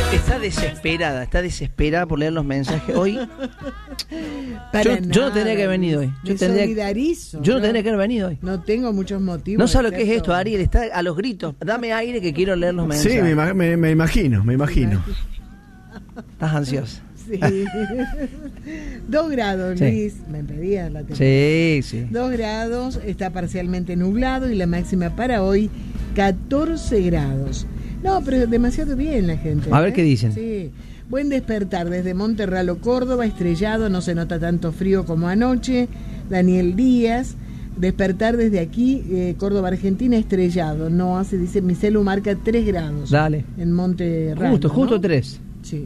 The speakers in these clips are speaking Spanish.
Está desesperada por leer los mensajes hoy. Yo no tendría que haber venido hoy. Yo no tendría que haber venido hoy. No tengo muchos motivos. No sabes lo que es esto, Ariel. Está a los gritos. Dame aire que quiero leer los mensajes. Sí, me imagino. Estás ansiosa. Sí. 2 grados, Luis. Me pedías la temperatura. Sí. 2 grados, está parcialmente nublado y la máxima para hoy 14 grados. No, pero demasiado bien la gente. A ver qué dicen. Sí. Buen despertar desde Monterralo, Córdoba, estrellado, no se nota tanto frío como anoche. Daniel Díaz, despertar desde aquí, Córdoba, Argentina, estrellado. No hace, dice, mi celu marca 3 grados. Dale. En Monterralo. Justo ¿no? 3. Sí.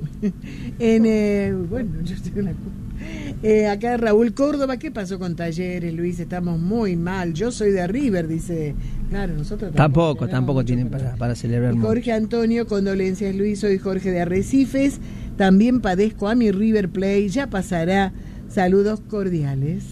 Bueno, yo estoy una... acá Raúl Córdoba, ¿qué pasó con Talleres, Luis? Estamos muy mal. Yo soy de River, dice. Claro, nosotros tampoco tienen para celebrar. Y Jorge Antonio, condolencias, Luis. Soy Jorge de Arrecifes. También padezco a mi River Play. Ya pasará. Saludos cordiales.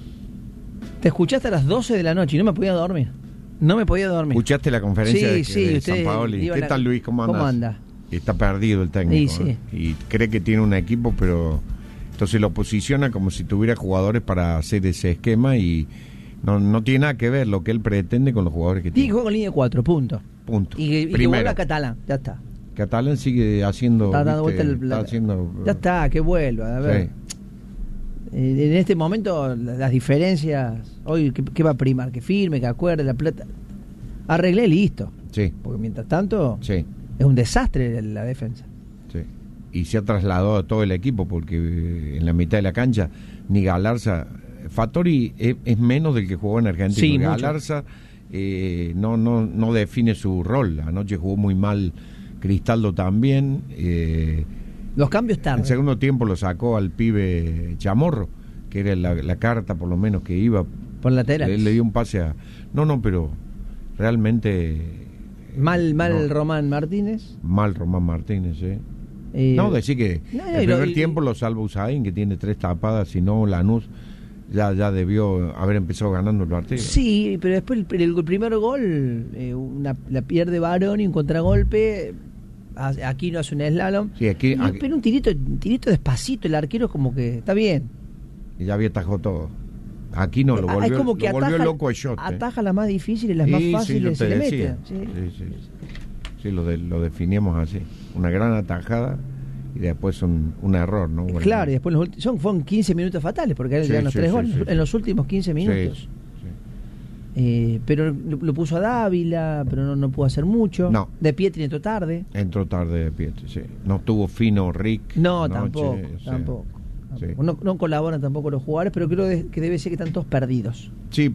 Te escuchaste a las 12 de la noche y no me podía dormir. ¿Escuchaste la conferencia de San Paoli? ¿Qué tal, Luis? ¿Cómo anda? Está perdido el técnico. Sí. Y cree que tiene un equipo, pero entonces lo posiciona como si tuviera jugadores para hacer ese esquema y no tiene nada que ver lo que él pretende con los jugadores que tiene. Y juega con línea 4, punto. Y que vuelva a Catalán, ya está. Catalán sigue haciendo... Está dando vuelta ya está, que vuelva. A ver. Sí. En este momento las diferencias, hoy ¿qué va a primar? Que firme, que acuerde, la plata. Arreglé, listo. Sí. Porque mientras tanto... Sí. Es un desastre la defensa. Sí. Y se ha trasladado a todo el equipo porque en la mitad de la cancha ni Galarza... Fattori es menos del que jugó en Argentina. Sí, Galarza no define su rol. Anoche jugó muy mal Cristaldo también. Los cambios tarde. En segundo tiempo lo sacó al pibe Chamorro, que era la carta por lo menos que iba. Por lateral. Le dio un pase a... No, pero realmente... Mal Román Martínez. Mal Román Martínez, decir que el primer tiempo lo salva Usain, que tiene 3 tapadas, si no Lanús ya debió haber empezado ganando el partido. Sí, pero después el primer gol la pierde Barón y un contragolpe. Aquí no hace un slalom. Sí, pero un tirito despacito, el arquero como que está bien. Y ya había atajado todo. Aquí no, lo volvió loco a shot. Ataja las más difíciles, las más fáciles, se le mete. Sí, lo definíamos así. Una gran atajada y después un error, ¿no? Bueno, claro, y después fueron 15 minutos fatales, porque llegan los 3 goles en los últimos 15 minutos. Sí. Pero lo puso a Dávila, pero no pudo hacer mucho. No. De Pietri entró tarde. De Pietri, sí. No estuvo fino Rick. No, tampoco. Sí. No colaboran tampoco los jugadores, pero creo que debe ser que están todos perdidos. Sí,